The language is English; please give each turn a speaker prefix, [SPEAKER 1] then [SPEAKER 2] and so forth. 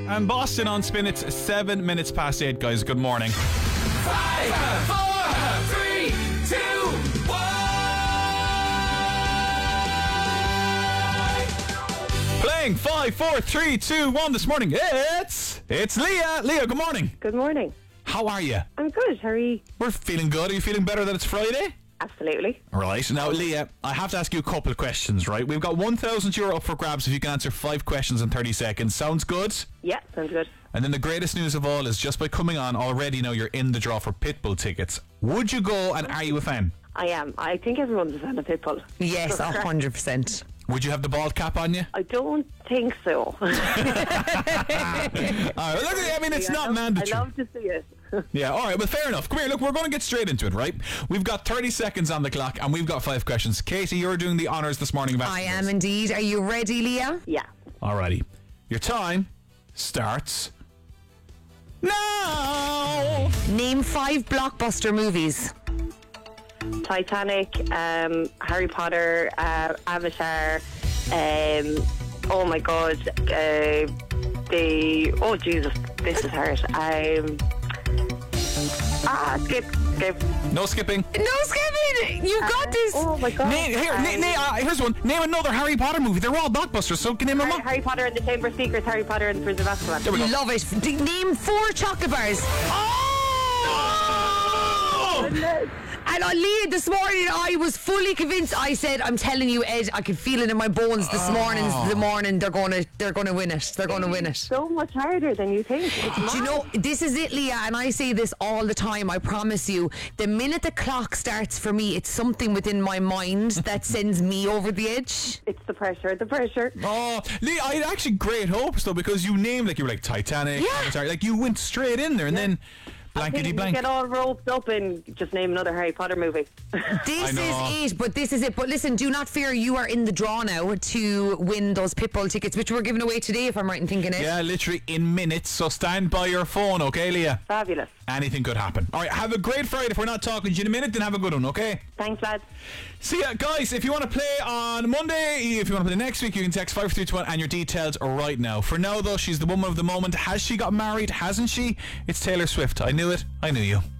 [SPEAKER 1] And Boston on Spin. It's 7 minutes past 8, guys. Good morning.
[SPEAKER 2] 5, 4, 3, 2, 1.
[SPEAKER 1] Playing 5, 4, 3, 2, 1 this morning. It's Leah. Leah, good morning.
[SPEAKER 3] Good morning.
[SPEAKER 1] How are you?
[SPEAKER 3] I'm good. How are you?
[SPEAKER 1] We're feeling good. Are you feeling better that it's Friday?
[SPEAKER 3] Absolutely.
[SPEAKER 1] Right. Now, Leah, I have to ask you a couple of questions, right? We've got €1,000 up for grabs if you can answer 5 questions in 30 seconds. Sounds good?
[SPEAKER 3] Yeah, sounds good.
[SPEAKER 1] And then the greatest news of all is just by coming on already now you're in the draw for Pitbull tickets. Would you go and are you a fan?
[SPEAKER 3] I am. I think everyone's a fan of Pitbull.
[SPEAKER 4] Yes, 100%.
[SPEAKER 1] Would you have the bald cap on you?
[SPEAKER 3] I don't think so.
[SPEAKER 1] All right, look, I mean, it's not mandatory.
[SPEAKER 3] I love to see it.
[SPEAKER 1] Yeah, all right, well, fair enough. Come here, look, we're going to get straight into it, right? We've got 30 seconds on the clock and we've got 5 questions. Katie, you're doing the honours this morning.
[SPEAKER 4] I am indeed. Are you ready, Leah?
[SPEAKER 3] Yeah.
[SPEAKER 1] Alrighty. Your time starts now.
[SPEAKER 4] Name 5 blockbuster movies.
[SPEAKER 3] Titanic, Harry Potter, Avatar, oh my god, oh Jesus, this is hard. Skip.
[SPEAKER 1] No skipping.
[SPEAKER 4] No skipping! You got this!
[SPEAKER 3] Oh my god.
[SPEAKER 1] Here's one. Name another Harry Potter movie. They're all blockbusters, so can you name them all?
[SPEAKER 3] Harry Potter and the Chamber of Secrets, Harry Potter and the Prince of Azkaban.
[SPEAKER 1] There we go.
[SPEAKER 4] Love it. Name 4 chocolate bars.
[SPEAKER 1] Oh!
[SPEAKER 4] And on Leah this morning, I was fully convinced. I said, "I'm telling you, Ed, I can feel it in my bones. This morning's the morning. They're gonna win it. They're gonna win it."
[SPEAKER 3] So much harder than you think. It's
[SPEAKER 4] Do you know, this is it, Leah, and I say this all the time, I promise you. The minute the clock starts for me, it's something within my mind that sends me over the edge.
[SPEAKER 3] It's the pressure.
[SPEAKER 1] Oh, Lee, I had actually great hopes though because you named you were like Titanic, Avatar, like you went straight in there and then blankety blank.
[SPEAKER 3] Get all roped up and just name another Harry Potter movie.
[SPEAKER 4] This is it. But listen, do not fear. You are in the draw now to win those Pitbull tickets, which we're giving away today, if I'm right in thinking it.
[SPEAKER 1] Yeah, literally in minutes. So stand by your phone, okay, Leah?
[SPEAKER 3] Fabulous.
[SPEAKER 1] Anything could happen. All right, have a great Friday. If we're not talking to you in a minute, then have a good one, okay?
[SPEAKER 3] Thanks, lads.
[SPEAKER 1] See ya, guys. If you want to play on Monday, if you want to play next week, you can text 53221 and your details right now. For now, though, she's the woman of the moment. Has she got married? Hasn't she? It's Taylor Swift. I knew it. I knew you.